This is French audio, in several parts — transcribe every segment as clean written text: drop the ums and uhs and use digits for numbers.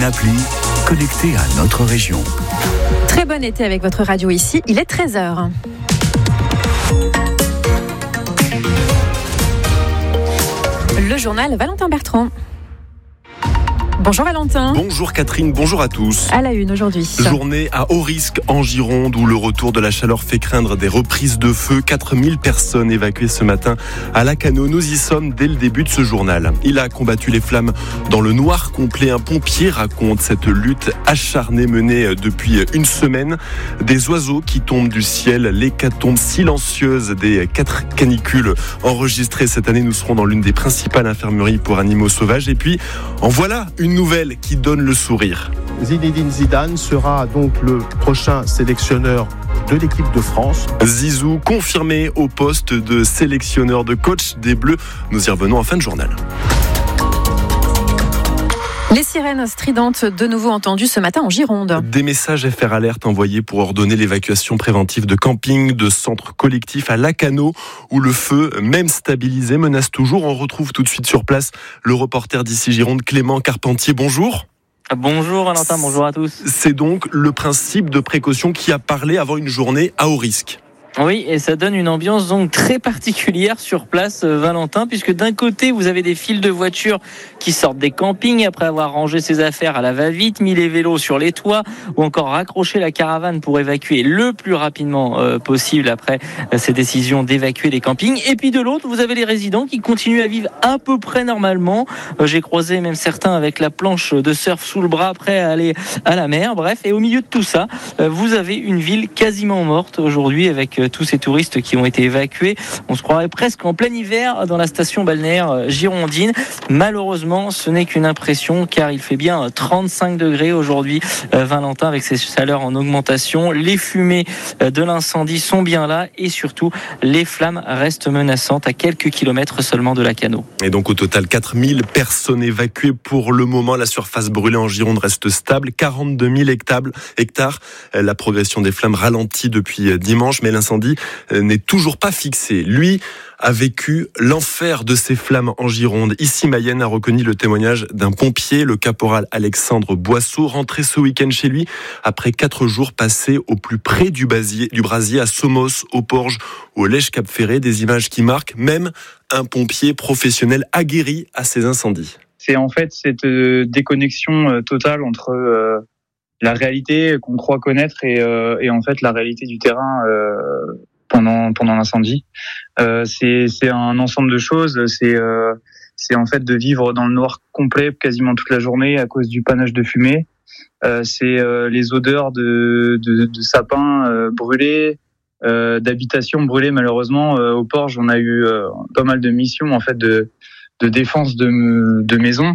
Appli connecté à notre région. Très bon été avec votre radio ici, il est 13h. Le journal Valentin Bertrand. Bonjour Valentin. Bonjour Catherine, bonjour à tous. À la une aujourd'hui. Journée à haut risque en Gironde où le retour de la chaleur fait craindre des reprises de feu. 4000 personnes évacuées ce matin à Lacanau. Nous y sommes dès le début de ce journal. Il a combattu les flammes dans le noir complet. Un pompier raconte cette lutte acharnée menée depuis une semaine. Des oiseaux qui tombent du ciel, l'hécatombe silencieuse des 4 canicules enregistrées cette année. Nous serons dans l'une des principales infirmeries pour animaux sauvages. Et puis, en voilà une nouvelle qui donne le sourire. Zinedine Zidane sera donc le prochain sélectionneur de l'équipe de France. Zizou confirmé au poste de sélectionneur de coach des Bleus. Nous y revenons en fin de journal. Les sirènes stridentes de nouveau entendues ce matin en Gironde. Des messages FR Alert envoyés pour ordonner l'évacuation préventive de campings, de centres collectifs à Lacanau où le feu, même stabilisé, menace toujours. On retrouve tout de suite sur place le reporter d'ici Gironde, Clément Carpentier. Bonjour. Bonjour Valentin, bonjour à tous. C'est donc le principe de précaution qui a parlé avant une journée à haut risque. Oui, et ça donne une ambiance donc très particulière sur place, Valentin, puisque d'un côté, vous avez des files de voitures qui sortent des campings après avoir rangé ses affaires à la va-vite, mis les vélos sur les toits ou encore raccroché la caravane pour évacuer le plus rapidement possible après ces décisions d'évacuer les campings. Et puis de l'autre, vous avez les résidents qui continuent à vivre à peu près normalement. J'ai croisé même certains avec la planche de surf sous le bras, prêts à aller à la mer. Bref, et au milieu de tout ça, vous avez une ville quasiment morte aujourd'hui avec tous ces touristes qui ont été évacués. On se croirait presque en plein hiver dans la station balnéaire girondine. Malheureusement, ce n'est qu'une impression car il fait bien 35 degrés aujourd'hui, Valentin, avec ces chaleurs en augmentation. Les fumées de l'incendie sont bien là et surtout, les flammes restent menaçantes à quelques kilomètres seulement de Lacanau. Et donc au total, 4000 personnes évacuées pour le moment. La surface brûlée en Gironde reste stable, 42 000 hectares. La progression des flammes ralentit depuis dimanche, mais l'incendie n'est toujours pas fixé. Lui a vécu l'enfer de ces flammes en Gironde. Ici, Mayenne a reconnu le témoignage d'un pompier, le caporal Alexandre Boisseau, rentré ce week-end chez lui après 4 jours passés au plus près du brasier à Somos, au Porge ou au Lège-Cap-Ferré. Des images qui marquent même un pompier professionnel aguerri à ces incendies. C'est en fait cette déconnexion totale entre la réalité qu'on croit connaître et en fait la réalité du terrain pendant l'incendie. C'est un ensemble de choses. C'est en fait de vivre dans le noir complet quasiment toute la journée à cause du panache de fumée. C'est les odeurs de sapins brûlés, d'habitations brûlées. Malheureusement, au Porge, on a eu pas mal de missions en fait de défense de maisons.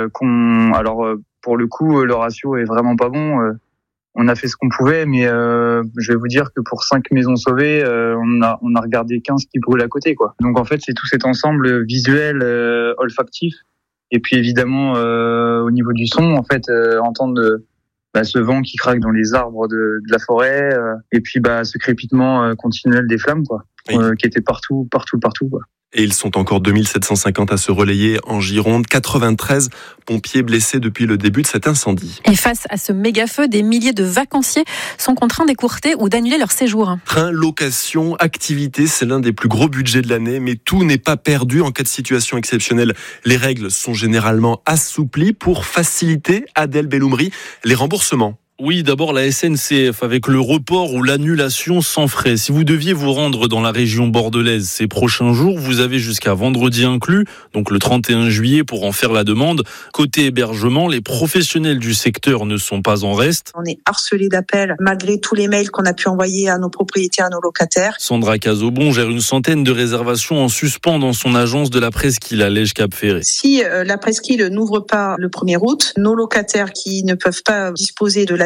Pour le coup, le ratio est vraiment pas bon. On a fait ce qu'on pouvait, mais je vais vous dire que pour 5 maisons sauvées, on a regardé 15 qui brûlent à côté, quoi. Donc en fait, c'est tout cet ensemble visuel, olfactif, et puis évidemment au niveau du son, en fait, entendre ce vent qui craque dans les arbres de la forêt, et puis ce crépitement continuel des flammes, quoi, oui. Qui était partout, quoi. Et ils sont encore 2750 à se relayer en Gironde. 93 pompiers blessés depuis le début de cet incendie. Et face à ce méga-feu, des milliers de vacanciers sont contraints d'écourter ou d'annuler leur séjour. Train, location, activité, c'est l'un des plus gros budgets de l'année. Mais tout n'est pas perdu en cas de situation exceptionnelle. Les règles sont généralement assouplies pour faciliter, Adèle Belloumri, les remboursements. Oui, d'abord la SNCF avec le report ou l'annulation sans frais. Si vous deviez vous rendre dans la région bordelaise ces prochains jours, vous avez jusqu'à vendredi inclus, donc le 31 juillet pour en faire la demande. Côté hébergement, les professionnels du secteur ne sont pas en reste. On est harcelé d'appels malgré tous les mails qu'on a pu envoyer à nos propriétaires, à nos locataires. Sandra Cazobon gère une centaine de réservations en suspens dans son agence de la Presqu'île à Lège-Cap-Ferré. Si la Presqu'île n'ouvre pas le 1er août, nos locataires qui ne peuvent pas disposer de la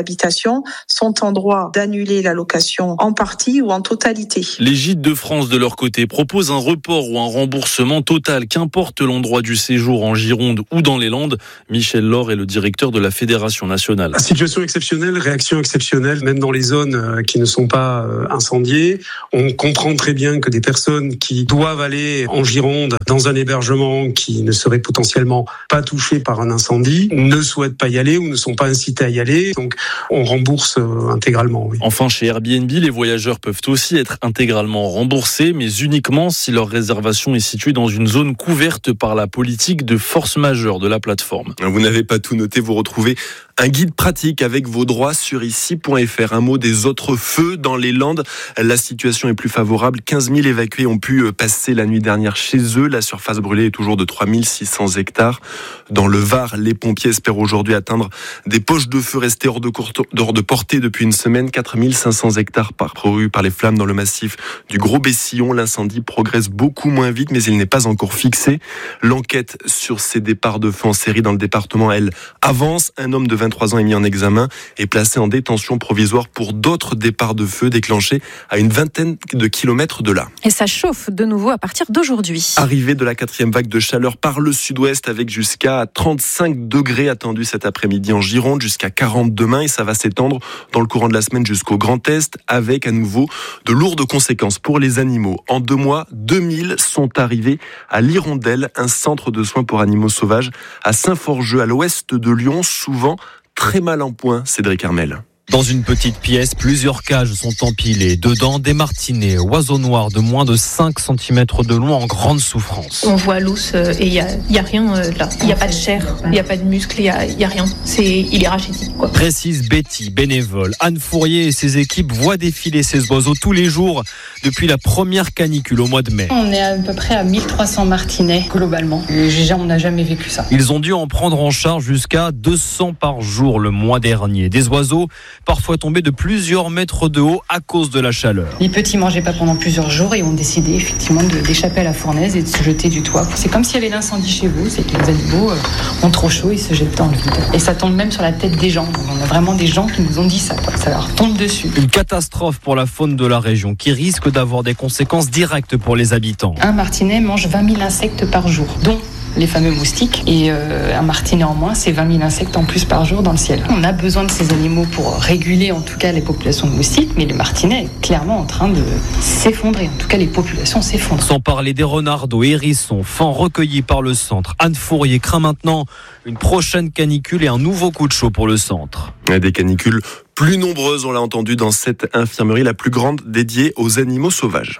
l'habitation sont en droit d'annuler la location en partie ou en totalité. Les Gîtes de France, de leur côté, proposent un report ou un remboursement total, qu'importe l'endroit du séjour en Gironde ou dans les Landes. Michel Laure est le directeur de la Fédération nationale. Situation exceptionnelle, réaction exceptionnelle, même dans les zones qui ne sont pas incendiées. On comprend très bien que des personnes qui doivent aller en Gironde dans un hébergement qui ne serait potentiellement pas touché par un incendie ne souhaitent pas y aller ou ne sont pas incités à y aller. Donc on rembourse intégralement. Oui. Enfin, chez Airbnb, les voyageurs peuvent aussi être intégralement remboursés, mais uniquement si leur réservation est située dans une zone couverte par la politique de force majeure de la plateforme. Vous n'avez pas tout noté, vous retrouvez un guide pratique avec vos droits sur ici.fr. Un mot des autres feux dans les Landes. La situation est plus favorable. 15 000 évacués ont pu passer la nuit dernière chez eux. La surface brûlée est toujours de 3 600 hectares. Dans le Var, les pompiers espèrent aujourd'hui atteindre des poches de feu restées hors de portée depuis une semaine. 4 500 hectares parcourus par les flammes dans le massif du Gros-Bessillon. L'incendie progresse beaucoup moins vite, mais il n'est pas encore fixé. L'enquête sur ces départs de feu en série dans le département, elle, avance. Un homme de 23 ans est mis en examen et placé en détention provisoire pour d'autres départs de feu déclenchés à une vingtaine de kilomètres de là. Et ça chauffe de nouveau à partir d'aujourd'hui. Arrivée de la 4e vague de chaleur par le sud-ouest avec jusqu'à 35 degrés attendus cet après-midi en Gironde, jusqu'à 40 demain, et ça va s'étendre dans le courant de la semaine jusqu'au Grand Est avec à nouveau de lourdes conséquences pour les animaux. En 2 mois, 2000 sont arrivés à l'Hirondelle, un centre de soins pour animaux sauvages à Saint-Forgeux, à l'ouest de Lyon, souvent très mal en point, Cédric Armel. Dans une petite pièce, plusieurs cages sont empilées. Dedans, des martinets, oiseaux noirs de moins de 5 cm de long en grande souffrance. On voit l'os et il y a rien là. Il n'y a pas de chair, il n'y a pas de muscle, il y a rien. Il est rachitique, quoi. Précise Betty, bénévole. Anne Fourier et ses équipes voient défiler ces oiseaux tous les jours depuis la première canicule au mois de mai. On est à peu près à 1300 martinets globalement. On n'a jamais vécu ça. Ils ont dû en prendre en charge jusqu'à 200 par jour le mois dernier. Des oiseaux parfois tombés de plusieurs mètres de haut à cause de la chaleur. Les petits mangeaient pas pendant plusieurs jours et ont décidé effectivement d'échapper à la fournaise et de se jeter du toit. C'est comme s'il y avait l'incendie chez vous, c'est que les animaux ont trop chaud, ils se jettent dans le vide. Et ça tombe même sur la tête des gens. On a vraiment des gens qui nous ont dit ça, quoi. Ça leur tombe dessus. Une catastrophe pour la faune de la région qui risque d'avoir des conséquences directes pour les habitants. Un martinet mange 20 000 insectes par jour, dont les fameux moustiques, et un martinet en moins, c'est 20 000 insectes en plus par jour dans le ciel. On a besoin de ces animaux pour réguler en tout cas les populations de moustiques, mais le martinet est clairement en train de s'effondrer. En tout cas, les populations s'effondrent. Sans parler des renardeaux, hérissons, faons recueillis par le centre. Anne Fourier craint maintenant une prochaine canicule et un nouveau coup de chaud pour le centre. Des canicules plus nombreuses, on l'a entendu, dans cette infirmerie la plus grande dédiée aux animaux sauvages.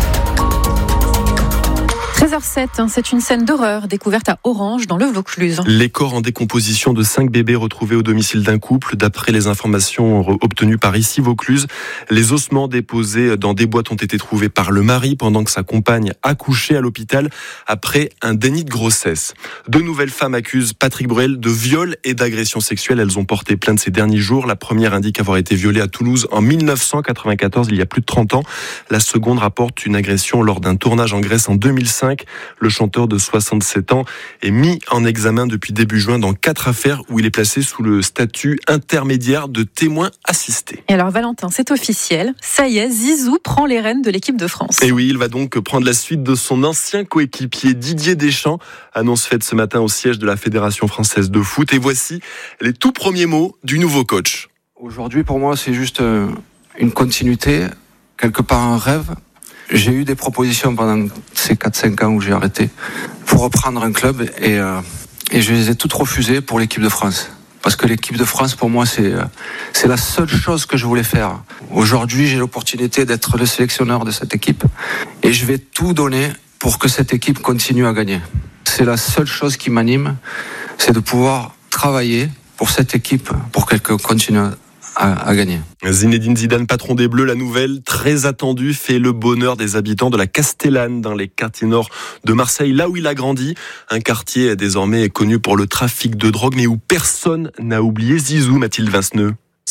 13h07, c'est une scène d'horreur découverte à Orange, dans le Vaucluse. Les corps en décomposition de 5 bébés retrouvés au domicile d'un couple. D'après les informations obtenues par ici Vaucluse, les ossements déposés dans des boîtes ont été trouvés par le mari pendant que sa compagne accouchait à l'hôpital après un déni de grossesse. 2 nouvelles femmes accusent Patrick Bruel de viol et d'agression sexuelle. Elles ont porté plainte ces derniers jours. La première indique avoir été violée à Toulouse en 1994, il y a plus de 30 ans. La seconde rapporte une agression lors d'un tournage en Grèce en 2005. Le chanteur de 67 ans est mis en examen depuis début juin dans 4 affaires où il est placé sous le statut intermédiaire de témoin assisté. Et alors Valentin, c'est officiel, ça y est, Zizou prend les rênes de l'équipe de France. Et oui, il va donc prendre la suite de son ancien coéquipier Didier Deschamps. Annonce faite ce matin au siège de la Fédération française de foot. Et voici les tout premiers mots du nouveau coach. Aujourd'hui, pour moi, c'est juste une continuité, quelque part un rêve. J'ai eu des propositions pendant ces 4-5 ans où j'ai arrêté pour reprendre un club et je les ai toutes refusées pour l'équipe de France. Parce que l'équipe de France, pour moi, c'est la seule chose que je voulais faire. Aujourd'hui, j'ai l'opportunité d'être le sélectionneur de cette équipe et je vais tout donner pour que cette équipe continue à gagner. C'est la seule chose qui m'anime, c'est de pouvoir travailler pour cette équipe, pour qu'elle continue à gagner. Zinedine Zidane, patron des Bleus, la nouvelle très attendue fait le bonheur des habitants de la Castellane dans les quartiers nord de Marseille, là où il a grandi. Un quartier désormais connu pour le trafic de drogue, mais où personne n'a oublié Zizou, Mathilde Vinceneux.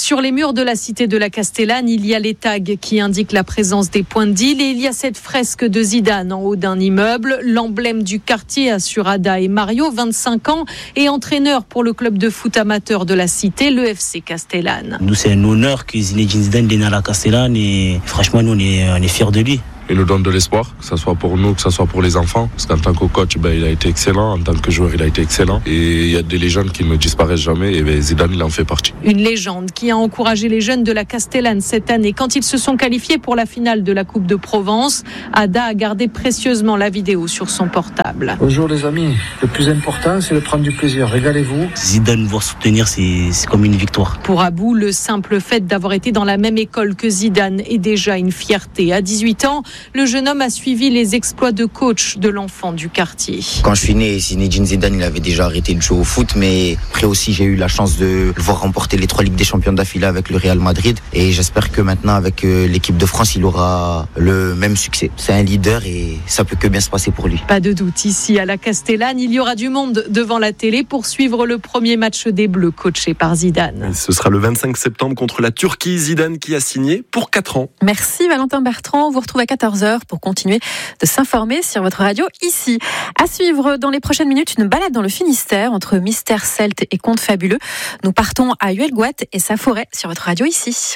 Sur les murs de la cité de la Castellane, il y a les tags qui indiquent la présence des points de deal et il y a cette fresque de Zidane en haut d'un immeuble, l'emblème du quartier, assure Ada et Mario, 25 ans et entraîneur pour le club de foot amateur de la cité, le FC Castellane. Nous, c'est un honneur que Zinedine Zidane vienne à la Castellane et franchement, nous, on est fiers de lui. Il nous donne de l'espoir, que ce soit pour nous, que ce soit pour les enfants. Parce qu'en tant que coach, il a été excellent. En tant que joueur, il a été excellent. Et il y a des légendes qui ne disparaissent jamais. Et Zidane, il en fait partie. Une légende qui a encouragé les jeunes de la Castellane cette année. Quand ils se sont qualifiés pour la finale de la Coupe de Provence, Ada a gardé précieusement la vidéo sur son portable. Bonjour les amis, le plus important, c'est de prendre du plaisir. Régalez-vous. Zidane vous soutenir, c'est comme une victoire. Pour Abou, le simple fait d'avoir été dans la même école que Zidane est déjà une fierté. À 18 ans, le jeune homme a suivi les exploits de coach de l'enfant du quartier. Quand je suis né, Zinedine Zidane, il avait déjà arrêté de jouer au foot, mais après aussi j'ai eu la chance de le voir remporter les 3 Ligues des Champions d'affilée avec le Real Madrid et j'espère que maintenant avec l'équipe de France, il aura le même succès. C'est un leader et ça peut que bien se passer pour lui. Pas de doute, ici à la Castellane, il y aura du monde devant la télé pour suivre le premier match des Bleus coaché par Zidane. Et ce sera le 25 septembre contre la Turquie. Zidane qui a signé pour 4 ans. Merci Valentin Bertrand, vous retrouvez à 14h pour continuer de s'informer sur votre radio ici. À suivre dans les prochaines minutes, une balade dans le Finistère entre mystères celtes et contes fabuleux. Nous partons à Huelgoat et sa forêt sur votre radio ici.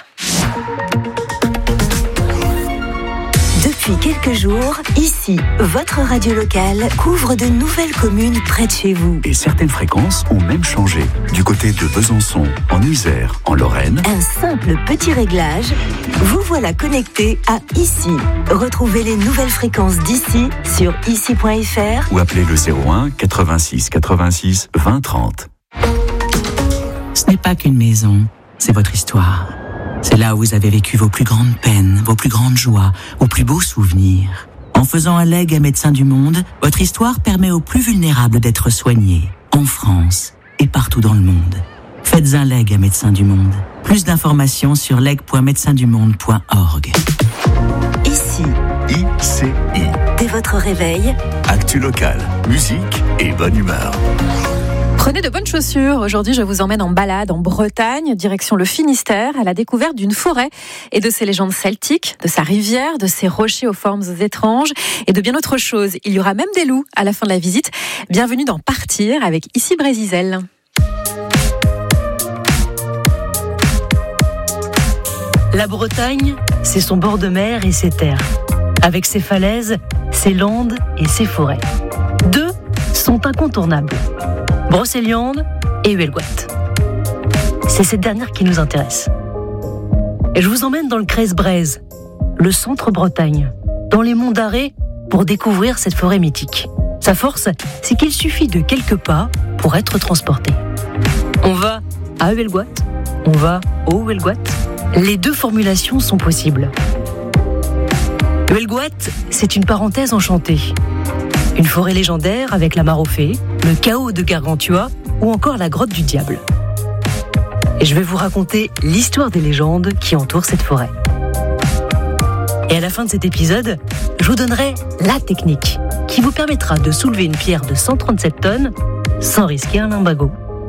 Depuis quelques jours, ici, votre radio locale couvre de nouvelles communes près de chez vous. Et certaines fréquences ont même changé. Du côté de Besançon, en Isère, en Lorraine. Un simple petit réglage, vous voilà connecté à Ici. Retrouvez les nouvelles fréquences d'ici sur ici.fr ou appelez le 01 86 86 20 30. Ce n'est pas qu'une maison, c'est votre histoire. C'est là où vous avez vécu vos plus grandes peines, vos plus grandes joies, vos plus beaux souvenirs. En faisant un legs à Médecins du Monde, votre histoire permet aux plus vulnérables d'être soignés, en France et partout dans le monde. Faites un legs à Médecins du Monde. Plus d'informations sur leg.médecindumonde.org. Ici. ICI. Dès votre réveil. Actu locale, musique et bonne humeur. Prenez de bonnes chaussures. Aujourd'hui, je vous emmène en balade en Bretagne, direction le Finistère, à la découverte d'une forêt et de ses légendes celtiques, de sa rivière, de ses rochers aux formes étranges et de bien autre chose. Il y aura même des loups à la fin de la visite. Bienvenue dans Partir avec Ici Brézizel. La Bretagne, c'est son bord de mer et ses terres. Avec ses falaises, ses landes et ses forêts. Deux sont incontournables. Brocéliande et Huelgoat. C'est cette dernière qui nous intéresse. Et je vous emmène dans le Crèze-Braise, le centre Bretagne, dans les monts d'Arrée, pour découvrir cette forêt mythique. Sa force, c'est qu'il suffit de quelques pas pour être transporté. On va à Huelgoat, on va au Huelgoat. Les deux formulations sont possibles. Huelgoat, c'est une parenthèse enchantée. Une forêt légendaire avec la mare aux fées, le chaos de Gargantua ou encore la grotte du diable. Et je vais vous raconter l'histoire des légendes qui entourent cette forêt. Et à la fin de cet épisode, je vous donnerai la technique qui vous permettra de soulever une pierre de 137 tonnes sans risquer un limbago.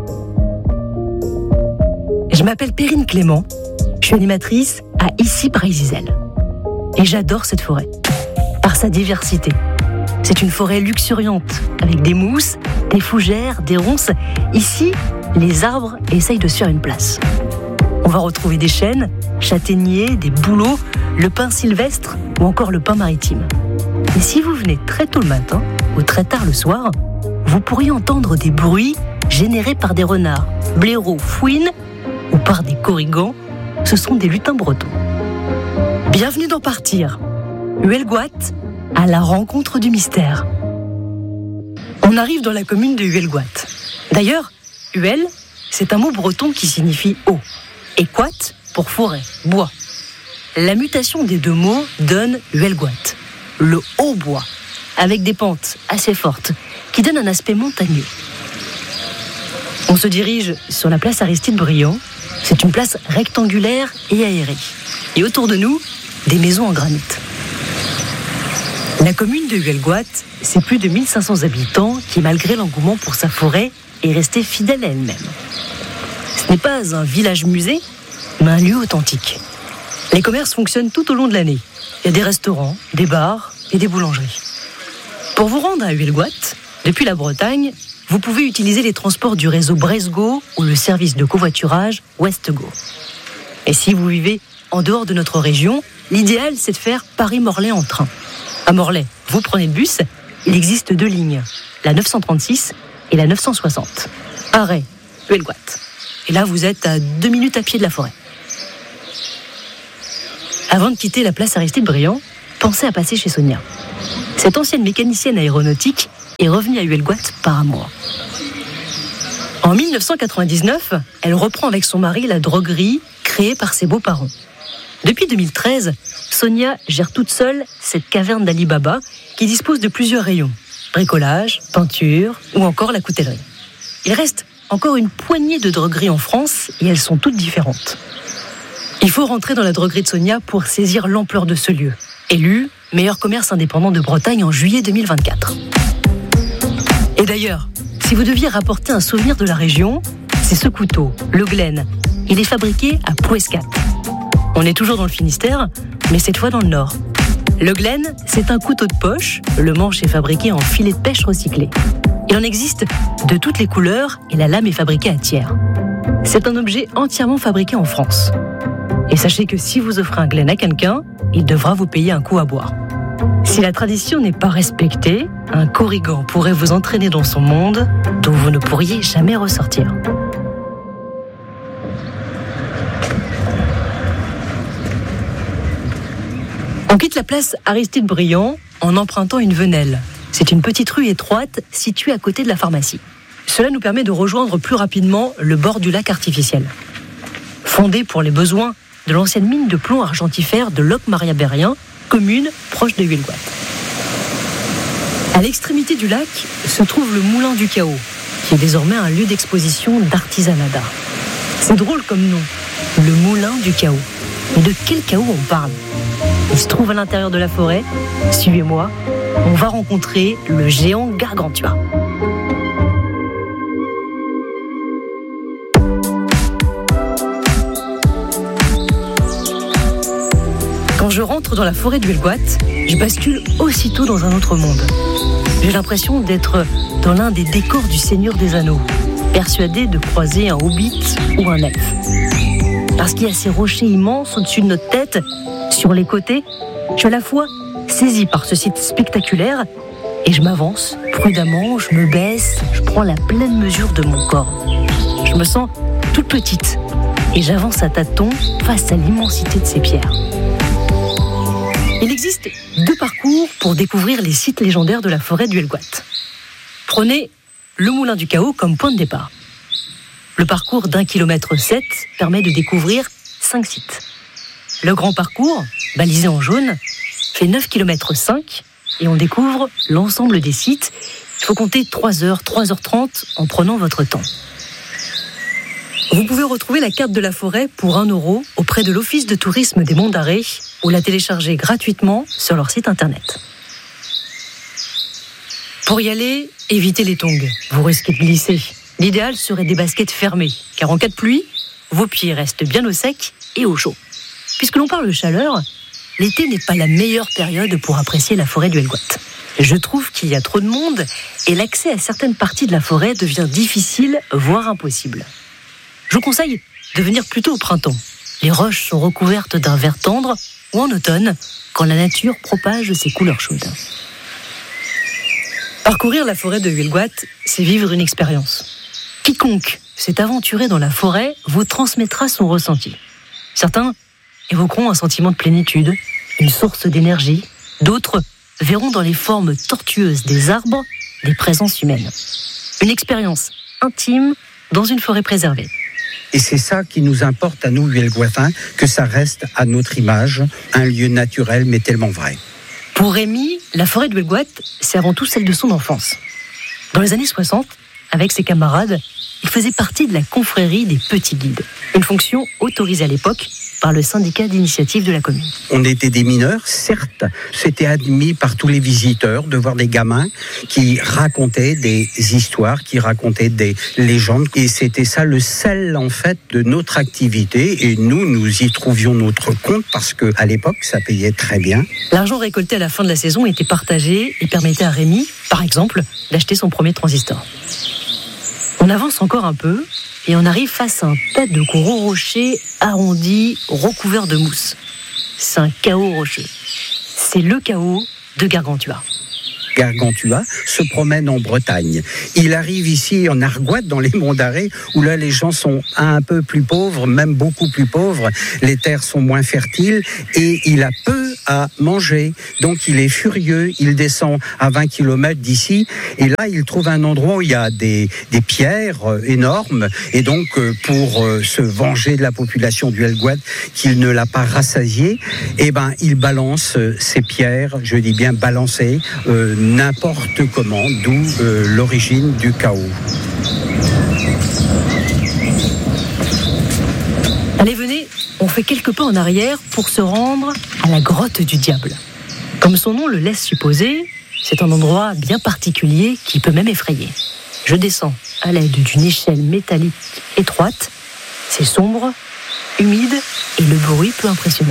Je m'appelle Perrine Clément, je suis animatrice à Ici Brézizel. Et j'adore cette forêt, par sa diversité. C'est une forêt luxuriante, avec des mousses, des fougères, des ronces. Ici, les arbres essayent de se faire une place. On va retrouver des chênes, châtaigniers, des bouleaux, le pin sylvestre ou encore le pin maritime. Et si vous venez très tôt le matin ou très tard le soir, vous pourriez entendre des bruits générés par des renards, blaireaux, fouines ou par des corrigans. Ce sont des lutins bretons. Bienvenue dans Partir. Huelgoat, à la rencontre du mystère. On arrive dans la commune de Huelgoat. D'ailleurs, Huel, c'est un mot breton qui signifie eau. Et Quat pour forêt, bois. La mutation des deux mots donne Huelgoat, le haut bois, avec des pentes assez fortes qui donnent un aspect montagneux. On se dirige sur la place Aristide Briand. C'est une place rectangulaire et aérée. Et autour de nous, des maisons en granit. La commune de Huelgoat, c'est plus de 1500 habitants qui, malgré l'engouement pour sa forêt, est restée fidèle à elle-même. Ce n'est pas un village-musée, mais un lieu authentique. Les commerces fonctionnent tout au long de l'année. Il y a des restaurants, des bars et des boulangeries. Pour vous rendre à Huelgoat, depuis la Bretagne, vous pouvez utiliser les transports du réseau Bresgo ou le service de covoiturage Westgo. Et si vous vivez en dehors de notre région, l'idéal c'est de faire Paris-Morlaix en train. À Morlaix, vous prenez le bus, il existe 2 lignes, la 936 et la 960. Arrêt, Huelgoat. Et là vous êtes à 2 minutes à pied de la forêt. Avant de quitter la place Aristide-Briand, pensez à passer chez Sonia. Cette ancienne mécanicienne aéronautique est revenue à Huelgoat par amour. En 1999, elle reprend avec son mari la droguerie créée par ses beaux-parents. Depuis 2013, Sonia gère toute seule cette caverne d'Ali Baba qui dispose de plusieurs rayons. Bricolage, peinture ou encore la coutellerie. Il reste encore une poignée de drogueries en France et elles sont toutes différentes. Il faut rentrer dans la droguerie de Sonia pour saisir l'ampleur de ce lieu. Élu meilleur commerce indépendant de Bretagne en juillet 2024. Et d'ailleurs, si vous deviez rapporter un souvenir de la région, c'est ce couteau, le Glen. Il est fabriqué à Plouescat. On est toujours dans le Finistère, mais cette fois dans le Nord. Le Glen, c'est un couteau de poche. Le manche est fabriqué en filet de pêche recyclé. Il en existe de toutes les couleurs et la lame est fabriquée à Thiers. C'est un objet entièrement fabriqué en France. Et sachez que si vous offrez un Glen à quelqu'un, il devra vous payer un coup à boire. Si la tradition n'est pas respectée, un Corrigan pourrait vous entraîner dans son monde dont vous ne pourriez jamais ressortir. On quitte la place Aristide-Briand en empruntant une venelle. C'est une petite rue étroite située à côté de la pharmacie. Cela nous permet de rejoindre plus rapidement le bord du lac artificiel. Fondé pour les besoins de l'ancienne mine de plomb argentifère de Locmaria-Berrien, commune proche de Huelgoat. À l'extrémité du lac se trouve le Moulin du Chaos, qui est désormais un lieu d'exposition d'artisanat d'art. C'est drôle comme nom, le Moulin du Chaos. Mais de quel chaos on parle ? Il se trouve à l'intérieur de la forêt. Suivez-moi, on va rencontrer le géant Gargantua. Quand je rentre dans la forêt de Huelgoat, je bascule aussitôt dans un autre monde. J'ai l'impression d'être dans l'un des décors du Seigneur des Anneaux, persuadé de croiser un hobbit ou un elfe. Parce qu'il y a ces rochers immenses au-dessus de notre tête, sur les côtés, je suis à la fois saisi par ce site spectaculaire et je m'avance prudemment, je me baisse, je prends la pleine mesure de mon corps. Je me sens toute petite et j'avance à tâtons face à l'immensité de ces pierres. Il existe 2 parcours pour découvrir les sites légendaires de la forêt du Huelgoat. Prenez le Moulin du Chaos comme point de départ. Le parcours d'1,7 km permet de découvrir 5 sites. Le grand parcours, balisé en jaune, fait 9,5 km et on découvre l'ensemble des sites. Il faut compter 3h, 3h30 en prenant votre temps. Vous pouvez retrouver la carte de la forêt pour 1 € auprès de l'Office de tourisme des Monts d'Arrée ou la télécharger gratuitement sur leur site internet. Pour y aller, évitez les tongs. Vous risquez de glisser. L'idéal serait des baskets fermées, car en cas de pluie, vos pieds restent bien au sec et au chaud. Puisque l'on parle de chaleur, l'été n'est pas la meilleure période pour apprécier la forêt du Huelgoat. Je trouve qu'il y a trop de monde et l'accès à certaines parties de la forêt devient difficile, voire impossible. Je vous conseille de venir plutôt au printemps. Les roches sont recouvertes d'un vert tendre ou en automne, quand la nature propage ses couleurs chaudes. Parcourir la forêt de Huelgoat, c'est vivre une expérience. Quiconque s'est aventuré dans la forêt vous transmettra son ressenti. Certains évoqueront un sentiment de plénitude, une source d'énergie. D'autres verront dans les formes tortueuses des arbres des présences humaines. Une expérience intime dans une forêt préservée. Et c'est ça qui nous importe à nous, Huelgoatins, que ça reste à notre image, un lieu naturel mais tellement vrai. Pour Rémi, la forêt de Huelgoat, c'est avant tout celle de son enfance. Dans les années 60, avec ses camarades, il faisait partie de la confrérie des petits guides, une fonction autorisée à l'époque par par le syndicat d'initiative de la commune. On était des mineurs, certes. C'était admis par tous les visiteurs de voir des gamins qui racontaient des histoires, qui racontaient des légendes. Et c'était ça le sel, en fait, de notre activité. Et nous y trouvions notre compte parce qu'à l'époque, ça payait très bien. L'argent récolté à la fin de la saison était partagé et permettait à Rémi, par exemple, d'acheter son premier transistor. On avance encore un peu et on arrive face à un tas de gros rochers arrondis, recouverts de mousse. C'est un chaos rocheux. C'est le chaos de Gargantua. Gargantua se promène en Bretagne. Il arrive ici en Argoate, dans les monts d'Arrée, où là les gens sont un peu plus pauvres, même beaucoup plus pauvres. Les terres sont moins fertiles et il a peu à manger. Donc il est furieux, il descend à 20 km d'ici et là il trouve un endroit où il y a des pierres énormes et donc pour se venger de la population du Helgoat qu'il ne l'a pas rassasié, il balance ces pierres, je dis bien balancer, n'importe comment, d'où l'origine du chaos. Allez, venez, on fait quelques pas en arrière pour se rendre à la grotte du diable. Comme son nom le laisse supposer, c'est un endroit bien particulier qui peut même effrayer. Je descends à l'aide d'une échelle métallique étroite. C'est sombre, humide et le bruit peut impressionner.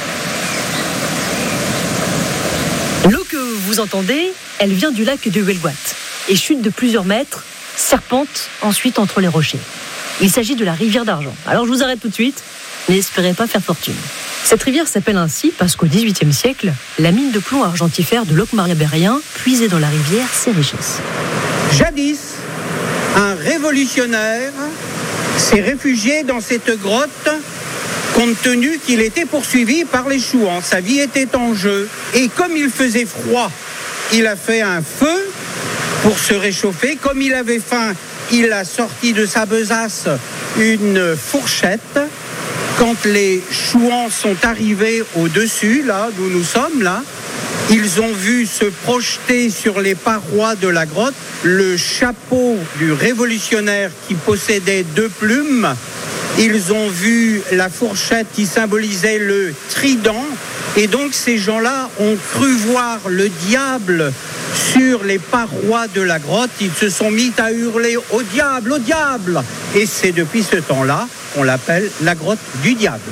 L'eau que vous entendez, elle vient du lac de Huelgoat et chute de plusieurs mètres, serpente ensuite entre les rochers. Il s'agit de la rivière d'argent. Alors je vous arrête tout de suite, n'espérez pas faire fortune. Cette rivière s'appelle ainsi parce qu'au XVIIIe siècle, la mine de plomb argentifère de Locmaria-Berrien puisait dans la rivière ses richesses. Jadis, un révolutionnaire s'est réfugié dans cette grotte compte tenu qu'il était poursuivi par les Chouans. Sa vie était en jeu. Et comme il faisait froid, il a fait un feu pour se réchauffer. Comme il avait faim, il a sorti de sa besace une fourchette. Quand les Chouans sont arrivés au-dessus, là, d'où nous sommes, là, ils ont vu se projeter sur les parois de la grotte le chapeau du révolutionnaire qui possédait 2 plumes. Ils ont vu la fourchette qui symbolisait le trident. Et donc ces gens-là ont cru voir le diable sur les parois de la grotte. Ils se sont mis à hurler « Au diable, au diable !» Et c'est depuis ce temps-là qu'on l'appelle la grotte du diable.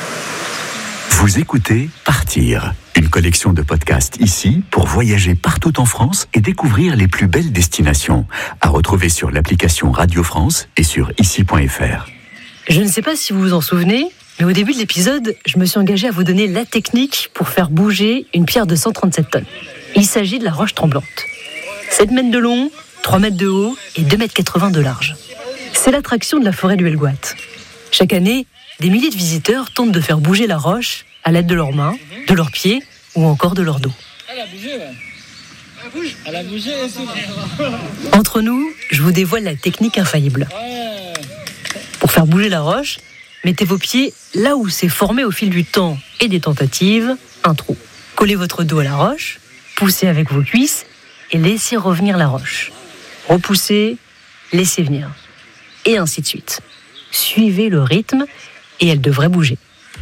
Vous écoutez Partir, une collection de podcasts ici pour voyager partout en France et découvrir les plus belles destinations. À retrouver sur l'application Radio France et sur ici.fr. Je ne sais pas si vous vous en souvenez, mais au début de l'épisode, je me suis engagé à vous donner la technique pour faire bouger une pierre de 137 tonnes. Il s'agit de la roche tremblante. 7 mètres de long, 3 mètres de haut et 2,80 mètres de large. C'est l'attraction de la forêt du Helgoat. Chaque année, des milliers de visiteurs tentent de faire bouger la roche à l'aide de leurs mains, de leurs pieds ou encore de leur dos. Elle a bougé, ouais. Elle a bougé, Entre nous, je vous dévoile la technique infaillible. Pour faire bouger la roche, mettez vos pieds là où s'est formé au fil du temps et des tentatives un trou. Collez votre dos à la roche, poussez avec vos cuisses et laissez revenir la roche. Repoussez, laissez venir. Et ainsi de suite. Suivez le rythme et elle devrait bouger.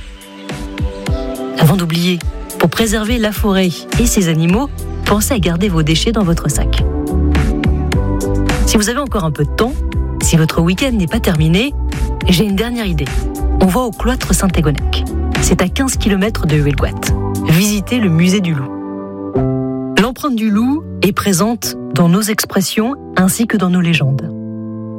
Avant d'oublier, pour préserver la forêt et ses animaux, pensez à garder vos déchets dans votre sac. Si vous avez encore un peu de temps, si votre week-end n'est pas terminé, j'ai une dernière idée. On va au cloître Saint-Égonec. C'est à 15 km de Huelgoat. Visitez le musée du loup. L'empreinte du loup est présente dans nos expressions ainsi que dans nos légendes.